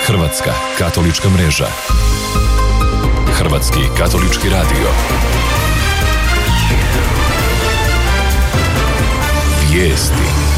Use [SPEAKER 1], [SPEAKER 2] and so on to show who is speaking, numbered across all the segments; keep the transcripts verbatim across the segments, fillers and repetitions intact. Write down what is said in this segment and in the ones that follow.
[SPEAKER 1] Hrvatska katolička mreža. Hrvatski katolički radio. Vijesti.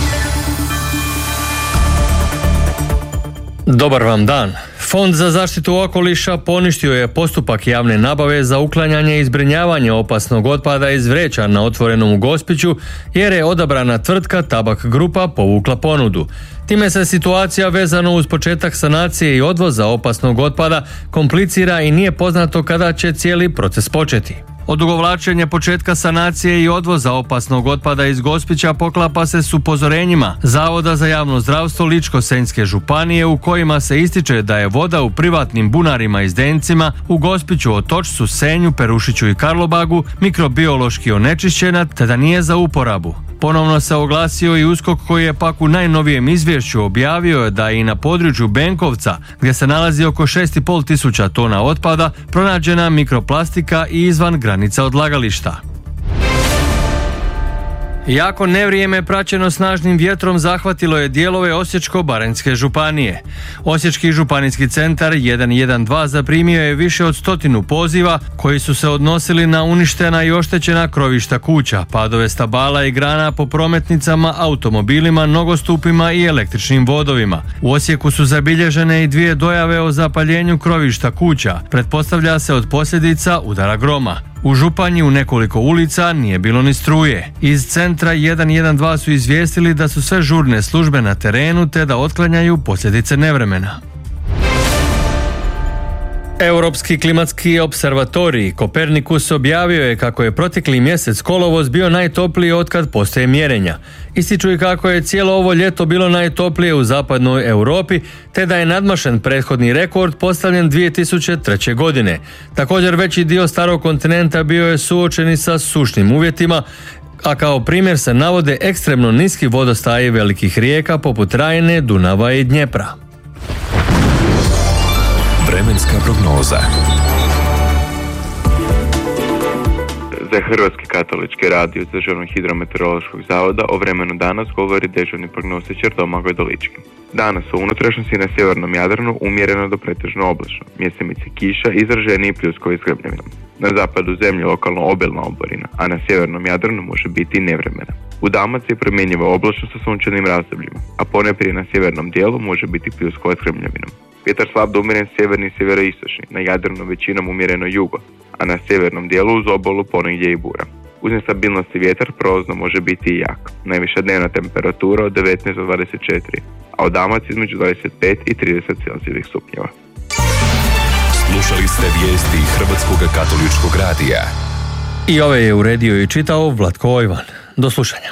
[SPEAKER 2] Dobar vam dan. Fond za zaštitu okoliša poništio je postupak javne nabave za uklanjanje i zbrinjavanje opasnog otpada iz vreća na otvorenom u Gospiću jer je odabrana tvrtka Tabak Grupa povukla ponudu. Time se situacija vezano uz početak sanacije i odvoza opasnog otpada komplicira i nije poznato kada će cijeli proces početi. Odugovlačenje početka sanacije i odvoza opasnog otpada iz Gospića poklapa se s upozorenjima Zavoda za javno zdravstvo Ličko-senjske županije u kojima se ističe da je voda u privatnim bunarima i zdencima u Gospiću, Otočcu, Senju, Perušiću i Karlobagu mikrobiološki onečišćena te da nije za uporabu. Ponovno se oglasio i USKOK koji je pak u najnovijem izvješću objavio da i na području Benkovca, gdje se nalazi oko šest i pol tisuća tona otpada, pronađena mikroplastika i izvan granica odlagališta. Jako nevrijeme praćeno snažnim vjetrom zahvatilo je dijelove Osječko-baranjske županije. Osječki županijski centar jedan jedan dva zaprimio je više od stotinu poziva koji su se odnosili na uništena i oštećena krovišta kuća, padove stabala i grana po prometnicama, automobilima, nogostupima i električnim vodovima. U Osijeku su zabilježene i dvije dojave o zapaljenju krovišta kuća, pretpostavlja se od posljedica udara groma. U Županji u nekoliko ulica nije bilo ni struje. Iz centra jedan jedan dva su izvijestili da su sve žurne službe na terenu te da otklanjaju posljedice nevremena. Europski klimatski observatorij Kopernikus objavio je kako je protekli mjesec kolovoz bio najtopliji otkad postoje mjerenja. Ističu i kako je cijelo ovo ljeto bilo najtoplije u zapadnoj Europi, te da je nadmašen prethodni rekord postavljen dvije tisuće treće. godine. Također veći dio starog kontinenta bio je suočeni sa sušnim uvjetima, a kao primjer se navode ekstremno niski vodostaji velikih rijeka poput Rajne, Dunava i Dnjepra.
[SPEAKER 1] Vremenska prognoza.
[SPEAKER 3] Za Hrvatski katolički radio Državnog hidrometeorološkog zavoda o vremenu danas govori dežurni prognostičar Domagoj Dolički. Danas u unutrašnjosti na sjevernom Jadranu umjereno do pretežno oblačno, mjesemice kiša izraženiji pljuskovi s grmljavinom. Na zapadu zemlje lokalno obilna oborina, a na sjevernom Jadranu može biti i nevremena. U Dalmaciji promjenjiva oblačno sa sunčanim razdobljima, a ponajprije na sjevernom dijelu može biti pljuskova s grmljavinom. Vjetar slab do umjeren sjeverni i sjeveroistočni, na Jadranu većinom umjereno jugo, a na sjevernom dijelu uz obalu ponegdje i bura. Uz nestabilnosti vjetar prolazno može biti i jak. Najviša dnevna temperatura od devetnaest do dvadeset četiri, a u Dalmaciji između dvadeset pet i trideset celzijevih stupnjeva.
[SPEAKER 1] Slušali ste vijesti Hrvatskog katoličkog radija.
[SPEAKER 2] I ove je uredio i čitao Vlatko Ojvan. Do slušanja.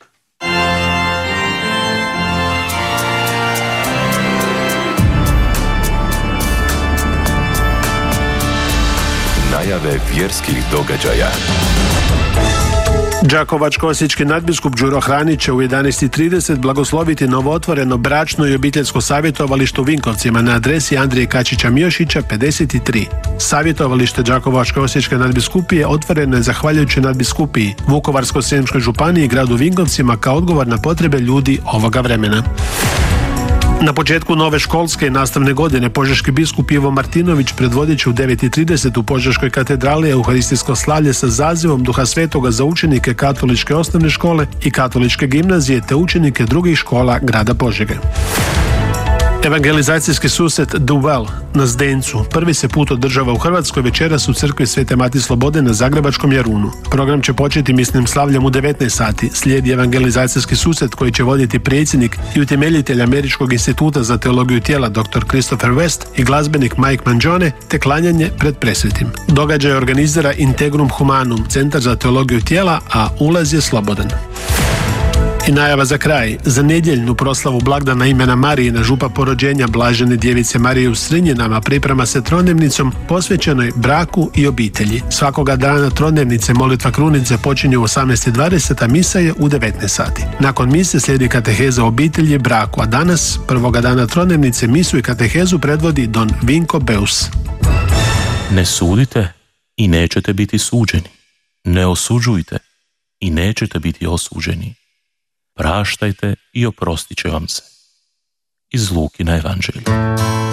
[SPEAKER 1] Najave vjerskih događaja.
[SPEAKER 4] Đakovačko-osječki nadbiskup Đuro Hranić će u jedanaest i trideset blagosloviti novootvoreno bračno i obiteljsko savjetovalište u Vinkovcima na adresi Andrije Kačića Miošića pedeset tri. Savjetovalište Đakovačko-osječke nadbiskupije otvoreno je zahvaljujući nadbiskupiji, Vukovarsko-srijemskoj županiji i gradu Vinkovcima kao odgovor na potrebe ljudi ovoga vremena. Na početku nove školske i nastavne godine požeški biskup Ivo Martinović predvodit će u devet i trideset u Požeškoj katedrali euharistijsko slavlje sa zazivom Duha Svetoga za učenike katoličke osnovne škole i katoličke gimnazije te učenike drugih škola grada Požege. Evangelizacijski susret The Well na Zdencu prvi se put održava u Hrvatskoj večeras u crkvi Svete Mati Slobode na Zagrebačkom Jarunu. Program će početi misnim slavljem u devetnaest sati. Slijedi evangelizacijski susret koji će voditi predsjednik i utemeljitelj Američkog instituta za teologiju tijela dr. Christopher West i glazbenik Mike Mangione te klanjanje pred presvetim. Događaj organizira Integrum Humanum, centar za teologiju tijela, a ulaz je slobodan. I najava za kraj. Za nedjeljnu proslavu blagdana imena Marije na župa porođenja Blažene djevice Marije u Srinjenama priprema se trodnevnicom posvećenoj braku i obitelji. Svakoga dana trodnevnice molitva krunice počinje u osamnaest i dvadeset, a misa je u devetnaest sati. Nakon mise slijedi kateheza obitelji i braku, a danas, prvoga dana trodnevnice, misu i katehezu predvodi don Vinko Beus.
[SPEAKER 5] Ne sudite i nećete biti suđeni. Ne osuđujte i nećete biti osuđeni. Praštajte i oprostit će vam se. Iz Lukina evanđelja.